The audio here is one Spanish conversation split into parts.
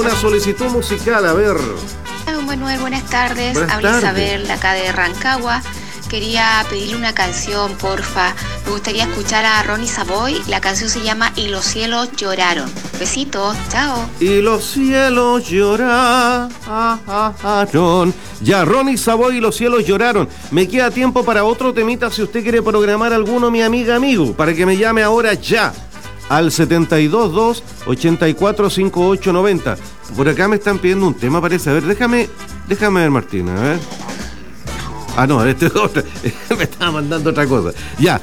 una solicitud musical, a ver. Manuel, buenas tardes. Habla Isabel, acá de Rancagua. Quería pedirle una canción, porfa. Me gustaría escuchar a Ronnie Savoy. La canción se llama Y los cielos lloraron. Besitos, chao. Y los cielos lloraron. Ya, Ronnie Savoy y los cielos lloraron. Me queda tiempo para otro temita si usted quiere programar alguno, mi amiga, amigo, para que me llame ahora ya. Al 722-845890. Por acá me están pidiendo un tema, parece. A ver, déjame ver, Martina, a ver. Ah, no, este es otro. Me estaba mandando otra cosa. Ya,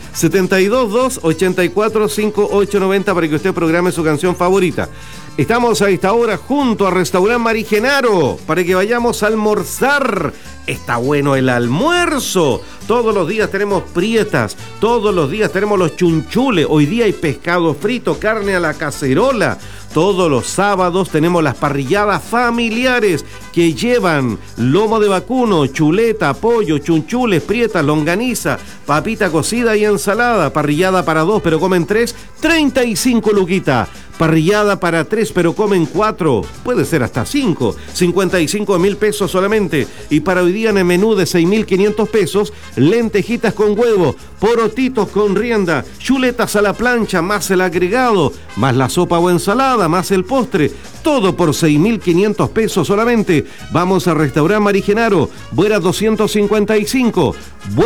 722-845890 para que usted programe su canción favorita. Estamos a esta hora junto a Restaurant Marigenaro para que vayamos a almorzar. Está bueno el almuerzo. Todos los días tenemos prietas, todos los días tenemos los chunchules. Hoy día hay pescado frito, carne a la cacerola. Todos los sábados tenemos las parrilladas familiares que llevan lomo de vacuno, chuleta, pollo, chunchules, prietas, longaniza, papita cocida y ensalada. Parrillada para 2 pero comen 3, 35 luquita. Parrillada para 3 pero comen 4, puede ser hasta 5, 55.000 pesos solamente. Y para hoy día en el menú de 6.500 pesos, lentejitas con huevo, porotitos con rienda, chuletas a la plancha, más el agregado, más la sopa o ensalada, más el postre, todo por 6.500 pesos solamente. Vamos a Restaurant Marigenaro, Bueras 255,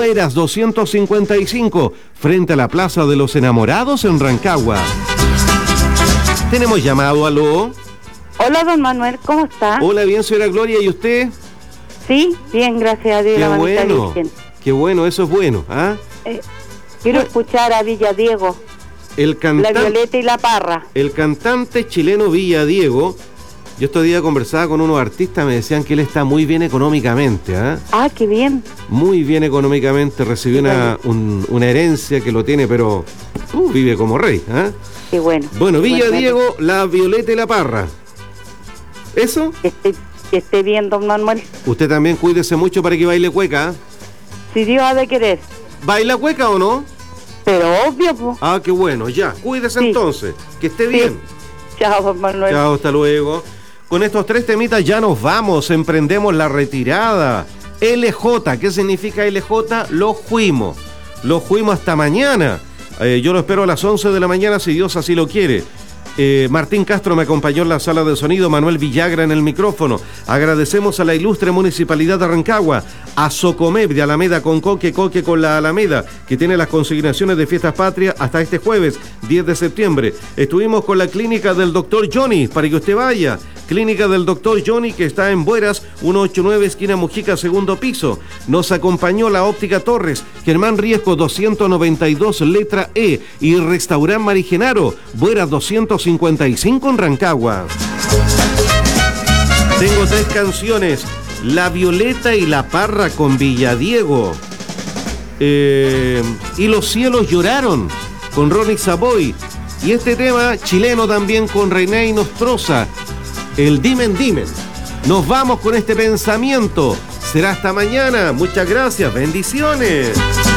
frente a la Plaza de los Enamorados en Rancagua. Tenemos llamado, aló. Hola, don Manuel, ¿cómo está? Hola, bien, señora Gloria, ¿y usted? Sí, bien, gracias a Dios. Qué bueno, qué bueno, eso es bueno, ¿ah? Quiero escuchar a Villadiego, la Violeta y la Parra. El cantante chileno Villadiego, yo estos días conversaba con unos artistas, me decían que él está muy bien económicamente, ¿ah? Ah, qué bien. Muy bien económicamente, recibió una herencia que lo tiene, pero vive como rey, ¿ah? Qué bueno. Bueno, Villadiego, la Violeta y la Parra. ¿Eso? Que esté bien, don Manuel. Usted también cuídese mucho para que baile cueca. Si Dios ha de querer. ¿Baila cueca o no? Pero obvio, pues. Ah, qué bueno, ya. Cuídese entonces. Que esté bien. Chao, don Manuel. Chao, hasta luego. Con estos 3 temitas ya nos vamos. Emprendemos la retirada. LJ, ¿qué significa LJ? Lo fuimos hasta mañana. Yo lo espero a las 11 de la mañana si Dios así lo quiere. Martín Castro me acompañó en la sala de sonido, Manuel Villagra en el micrófono. Agradecemos a la ilustre Municipalidad de Rancagua, a Socomeb de Alameda con Coque con la Alameda, que tiene las consignaciones de Fiestas Patrias hasta este jueves, 10 de septiembre. Estuvimos con la clínica del Dr. Johnny, para que usted vaya. Clínica del Dr. Johnny, que está en Bueras, 189, esquina Mujica, segundo piso. Nos acompañó la Óptica Torres, Germán Riesco, 292, letra E, y Restaurant Marigenaro, Bueras 255 en Rancagua. Tengo 3 canciones: La Violeta y la Parra con Villadiego, Y los cielos lloraron con Ronnie Savoy, y este tema chileno también con René Nostroza, el Dimen Dimen. Nos vamos con este pensamiento. Será hasta mañana. Muchas gracias. Bendiciones.